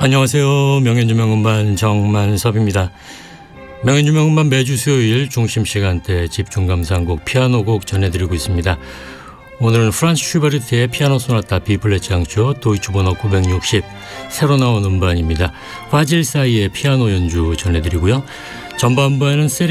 안녕하세요. 명현주명음반 정만섭입니다. 명현주명음반 매주 수요일 중심 시간대 집중 감상곡 피아노곡 전해드리고 있습니다. 오늘은 프란츠 슈베르트의 피아노 소나타 B플랫 장조 도이치 번호 960 새로 나온 음반입니다. 화질 사이의 피아노 연주 전해드리고요. 전반부에는